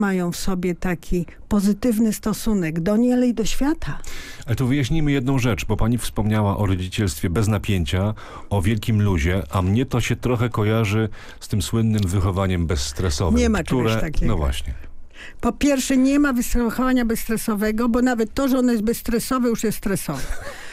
mają w sobie taki pozytywny stosunek do niej, ale i do świata. Ale tu wyjaśnijmy jedną rzecz, bo pani wspomniała o rodzicielstwie bez napięcia, o wielkim luzie, a mnie to się trochę kojarzy z tym słynnym wychowaniem bezstresowym. Nie ma czegoś takiego. No właśnie. Po pierwsze, nie ma wychowania bezstresowego, bo nawet to, że ono jest bezstresowe, już jest stresowe.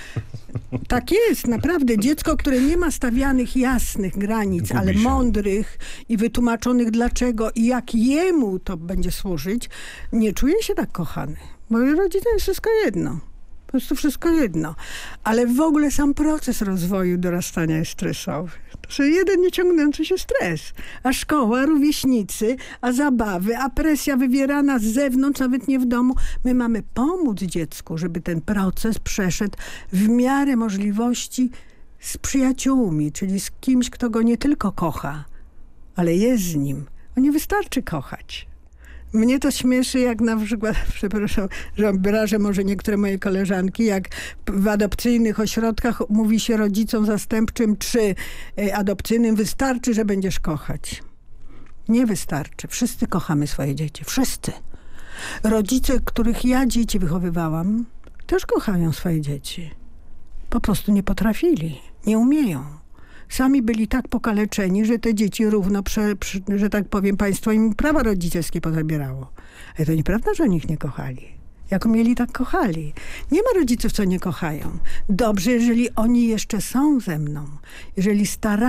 Tak jest, naprawdę. Dziecko, które nie ma stawianych jasnych granic, ale mądrych i wytłumaczonych dlaczego i jak jemu to będzie służyć, nie czuje się tak kochany. Bo rodzicom jest wszystko jedno. Po prostu wszystko jedno. Ale w ogóle sam proces rozwoju dorastania jest stresowy. To jest jeden nieciągnący się stres. A szkoła, rówieśnicy, a zabawy, a presja wywierana z zewnątrz, nawet nie w domu. My mamy pomóc dziecku, żeby ten proces przeszedł w miarę możliwości z przyjaciółmi, czyli z kimś, kto go nie tylko kocha, ale jest z nim. Bo nie wystarczy kochać. Mnie to śmieszy, jak na przykład, przepraszam, że obrażę może niektóre moje koleżanki, jak w adopcyjnych ośrodkach mówi się rodzicom zastępczym czy adopcyjnym, wystarczy, że będziesz kochać. Nie wystarczy. Wszyscy kochamy swoje dzieci. Wszyscy. Rodzice, których ja dzieci wychowywałam, też kochają swoje dzieci. Po prostu nie potrafili. Nie umieją. Sami byli tak pokaleczeni, że te dzieci równo, że tak powiem, państwo im prawa rodzicielskie pozabierało. Ale to nieprawda, że oni ich nie kochali. Jak umieli, tak kochali. Nie ma rodziców, co nie kochają. Dobrze, jeżeli oni jeszcze są ze mną. Jeżeli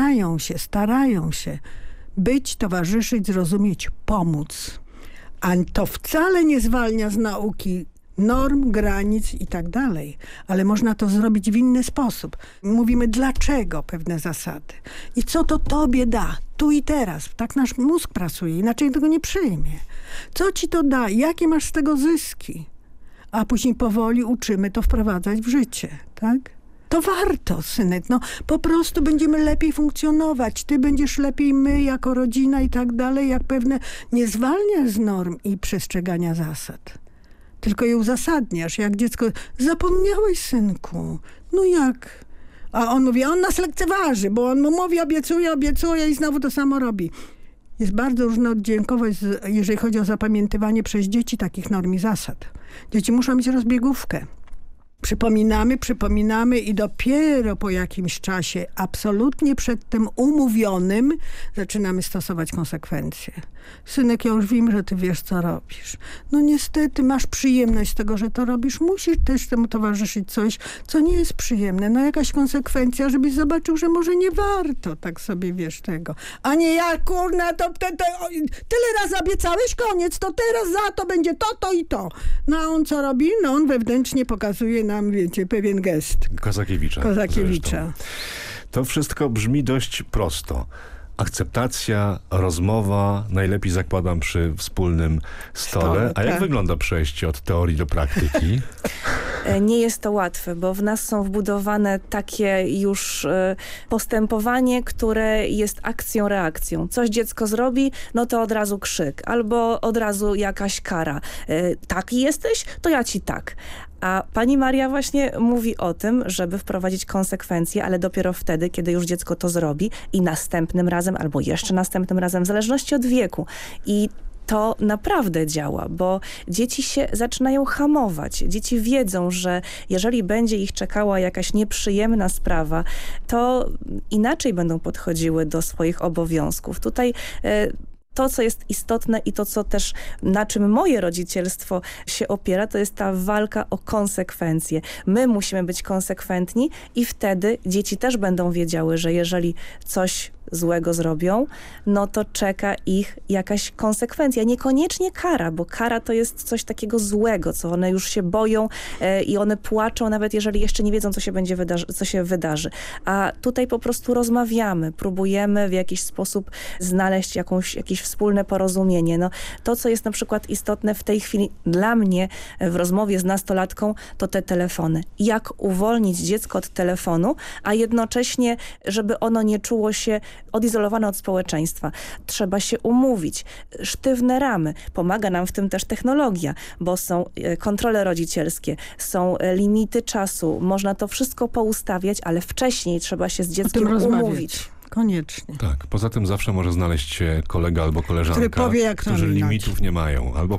starają się być, towarzyszyć, zrozumieć, pomóc. A to wcale nie zwalnia z nauki norm, granic i tak dalej. Ale można to zrobić w inny sposób. Mówimy, dlaczego pewne zasady. I co to tobie da, tu i teraz. Tak nasz mózg pracuje, inaczej tego nie przyjmie. Co ci to da, jakie masz z tego zyski? A później powoli uczymy to wprowadzać w życie, tak? To warto, synek. No, po prostu będziemy lepiej funkcjonować. Ty będziesz lepiej, my jako rodzina i tak dalej, jak pewne nie zwalniasz z norm i przestrzegania zasad. Tylko je uzasadniasz. Jak dziecko, zapomniałeś, synku. No jak? A on mówi, on nas lekceważy, bo on mu mówi, obiecuje i znowu to samo robi. Jest bardzo różna dźwiękowość, jeżeli chodzi o zapamiętywanie przez dzieci takich norm i zasad. Dzieci muszą mieć rozbiegówkę. Przypominamy i dopiero po jakimś czasie, absolutnie przedtem umówionym, zaczynamy stosować konsekwencje. Synek, ja już wiem, że ty wiesz, co robisz. No niestety masz przyjemność z tego, że to robisz. Musisz też temu towarzyszyć coś, co nie jest przyjemne. No jakaś konsekwencja, żebyś zobaczył, że może nie warto, tak sobie wiesz tego. A nie ja, kurna, tyle razy obiecałeś, koniec, to teraz za to będzie to i to. No a on co robi? No on wewnętrznie pokazuje nam, wiecie, pewien gest. Kozakiewicza. Zresztą. To wszystko brzmi dość prosto. Akceptacja, rozmowa, najlepiej zakładam przy wspólnym stole. A jak wygląda przejście od teorii do praktyki? Nie jest to łatwe, bo w nas są wbudowane takie już postępowanie, które jest akcją-reakcją. Coś dziecko zrobi, no to od razu krzyk, albo od razu jakaś kara. Taki jesteś? To ja ci tak. A pani Maria właśnie mówi o tym, żeby wprowadzić konsekwencje, ale dopiero wtedy, kiedy już dziecko to zrobi i następnym razem, albo jeszcze następnym razem, w zależności od wieku. I to naprawdę działa, bo dzieci się zaczynają hamować. Dzieci wiedzą, że jeżeli będzie ich czekała jakaś nieprzyjemna sprawa, to inaczej będą podchodziły do swoich obowiązków. Tutaj to, co jest istotne i to, co też, na czym moje rodzicielstwo się opiera, to jest ta walka o konsekwencje. My musimy być konsekwentni i wtedy dzieci też będą wiedziały, że jeżeli coś złego zrobią, no to czeka ich jakaś konsekwencja. Niekoniecznie kara, bo kara to jest coś takiego złego, co one już się boją i one płaczą, nawet jeżeli jeszcze nie wiedzą, co się wydarzy. A tutaj po prostu rozmawiamy, próbujemy w jakiś sposób znaleźć jakieś wspólne porozumienie. No, to, co jest na przykład istotne w tej chwili dla mnie w rozmowie z nastolatką, to te telefony. Jak uwolnić dziecko od telefonu, a jednocześnie, żeby ono nie czuło się odizolowane od społeczeństwa. Trzeba się umówić. Sztywne ramy. Pomaga nam w tym też technologia, bo są kontrole rodzicielskie, są limity czasu. Można to wszystko poustawiać, ale wcześniej trzeba się z dzieckiem umówić. Koniecznie. Tak, poza tym zawsze może znaleźć się kolega albo koleżanka, Który powie, jak to którzy minąć. limitów nie mają. Albo